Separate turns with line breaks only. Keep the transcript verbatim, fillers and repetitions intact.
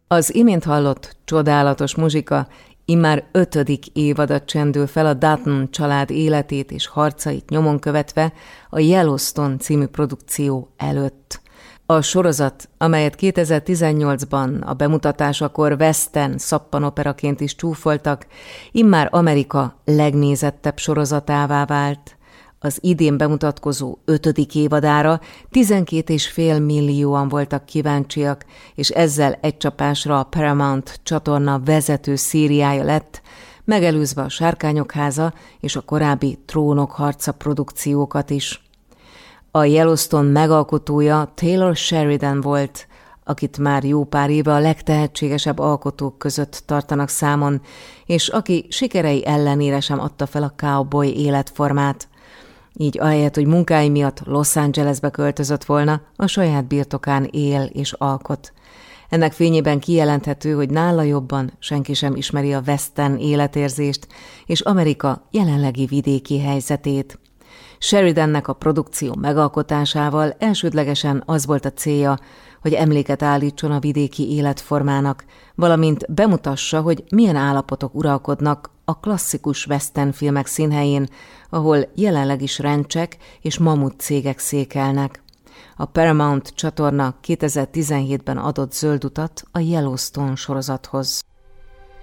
Az imént hallott csodálatos muzsika immár ötödik évadat csendül fel a Dutton család életét és harcait nyomon követve a Yellowstone című produkció előtt. A sorozat, amelyet kétezer-tizennyolcban a bemutatásakor western szappanoperaként is csúfoltak, immár Amerika legnézettebb sorozatává vált. Az idén bemutatkozó ötödik évadára tizenkét és fél millióan voltak kíváncsiak, és ezzel egy csapásra a Paramount csatorna vezető szériája lett, megelőzve a Sárkányok háza és a korábbi Trónok harca produkciókat is. A Yellowstone megalkotója Taylor Sheridan volt, akit már jó pár éve a legtehetségesebb alkotók között tartanak számon, és aki sikerei ellenére sem adta fel a cowboy életformát. Így ahelyett, hogy munkái miatt Los Angelesbe költözött volna, a saját birtokán él és alkot. Ennek fényében kijelenthető, hogy nála jobban senki sem ismeri a western életérzést és Amerika jelenlegi vidéki helyzetét. Sheridannek a produkció megalkotásával elsődlegesen az volt a célja, hogy emléket állítson a vidéki életformának, valamint bemutassa, hogy milyen állapotok uralkodnak a klasszikus western filmek színhelyén, ahol jelenleg is rencsek és mamut cégek székelnek. A Paramount csatorna kétezer-tizenhétben adott zöld utat a Yellowstone sorozathoz.